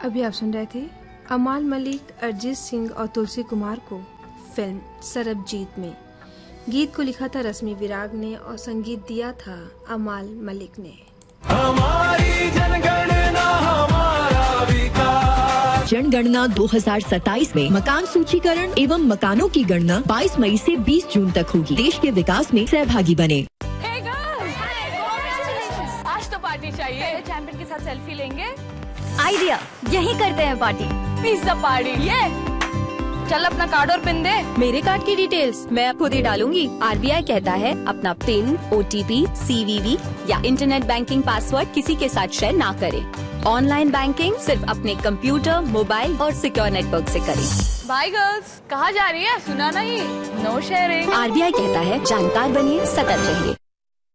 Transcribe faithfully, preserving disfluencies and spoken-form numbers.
अभी आप सुन रहे थे अमाल मलिक, अरिजीत सिंह और तुलसी कुमार को फिल्म सरबजीत में। गीत को लिखा था रश्मि विराग ने और संगीत दिया था अमाल मलिक ने। हमारी जनगणना हमारा विकास। जनगणना दो हज़ार सत्ताईस में मकान सूचीकरण एवं मकानों की गणना बाईस मई से बीस जून तक होगी। देश के विकास में सहभागी बने। आज तो पार्टी चाहिए। चैंपियन के साथ सेल्फी लेंगे। आइडिया, यही करते हैं पार्टी। Pizza party. ये चल अपना कार्ड और पिन दे। मेरे कार्ड की डिटेल्स मैं खुद ही डालूंगी। आरबीआई कहता है अपना पिन, ओटीपी, सीवीवी या इंटरनेट बैंकिंग पासवर्ड किसी के साथ शेयर ना करें। ऑनलाइन बैंकिंग सिर्फ अपने कंप्यूटर, मोबाइल और सिक्योर नेटवर्क से करें। बाय गर्ल्स, कहाँ जा रही है? सुना नहीं। No sharing. आरबीआई कहता है जानकार बनिए, सतर्क रहिए।